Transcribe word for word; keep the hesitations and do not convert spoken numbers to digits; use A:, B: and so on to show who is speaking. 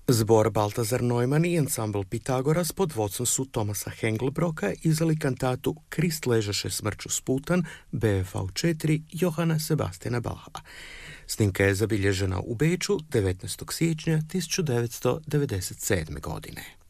A: Zbor Baltazar Neumann i ansambl Pitagoras pod vodstvom su Thomasa Hengelbroka izdali kantatu Krist ležaše smrću sputan be ef au četiri Johana Sebastiana Bacha. Snimka je zabilježena u Beču devetnaestog siječnja tisuću devetsto devedeset sedme. godine.